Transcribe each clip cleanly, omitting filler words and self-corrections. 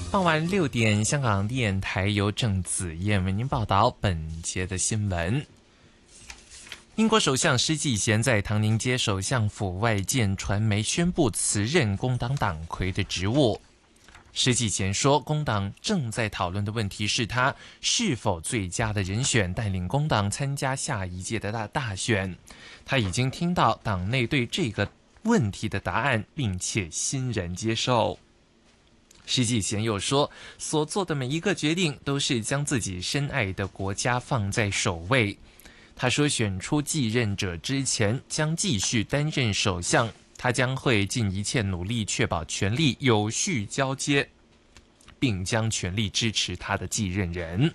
傍晚6点，香港电台由郑子燕为您报道本节的新闻。英国首相施纪贤在唐宁街首相府外见传媒宣布辞任工党党魁的职务。施纪贤说，工党正在讨论的问题是他是否最佳的人选带领工党参加下一届的大选。他已经听到党内对这个问题的答案，并且欣然接受。施纪贤又说，所做的每一个决定都是将自己深爱的国家放在首位。他说，选出继任者之前将继续担任首相，他将会尽一切努力确保权力有序交接，并将全力支持他的继任人。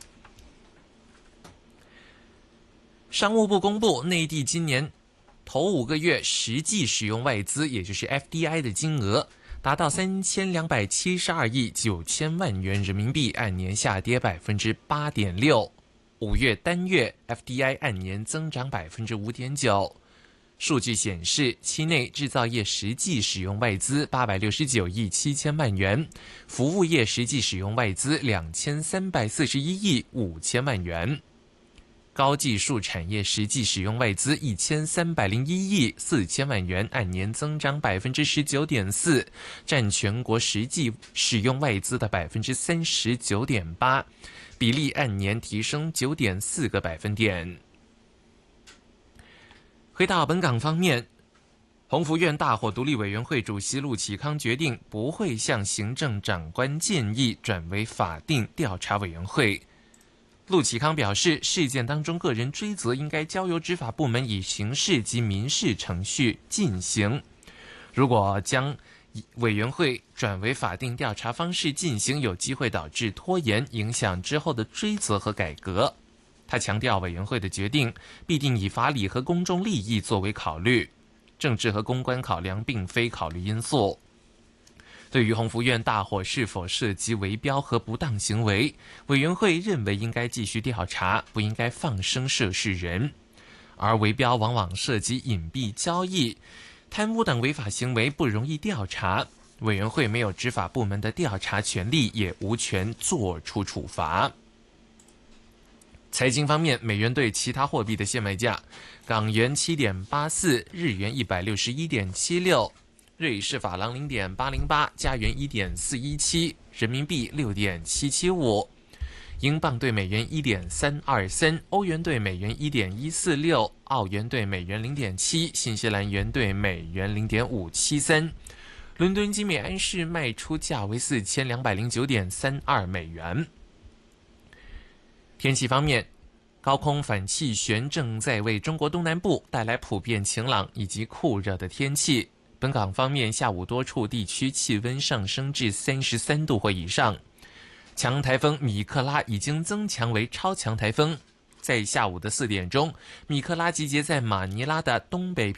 商务部公布，内地今年头5个月实际使用外资，也就是 FDI 的金额达到3272亿9千万元人民币，按年下跌 8.6%。5月单月 FDI 按年增长 5.9%。数据显示，期内制造业实际使用外资869亿7千万元，服务业实际使用外资2341亿5千万元。高技术产业实际使用外资1301亿4千万元，按年增长 19.4%， 占全国实际使用外资的 39.8%， 比例按年提升 9.4个百分点。回到本港方面，鸿福苑大火独立委员会主席陆启康决定不会向行政长官建议转为法定调查委员会。陆启康表示，事件当中个人追责应该交由执法部门以刑事及民事程序进行。如果将委员会转为法定调查方式进行，有机会导致拖延，影响之后的追责和改革。他强调，委员会的决定必定以法理和公众利益作为考虑，政治和公关考量并非考虑因素。对于鸿福苑大火是否涉及围标和不当行为，委员会认为应该继续调查，不应该放生涉事人。而围标往往涉及隐蔽交易、贪污等违法行为，不容易调查，委员会没有执法部门的调查权力，也无权作出处罚。财经方面，美元对其他货币的现卖价：港元7.84，日元161.76，瑞士法郎0.808，加元1.417，人民币6.775，英镑对美元1.323，欧元对美元1.146，澳元对美元0.7，新西兰元对美元0.573。伦敦金每安士卖出价为4209.32美元。天气方面，高空反气旋正在为中国东南部带来普遍晴朗以及酷热的天气。本港方面，下午多处地区气温上升至33度或以上。强台风米克拉已经增强为超强台风，在下午的4点钟，米克拉集结在马尼拉的东北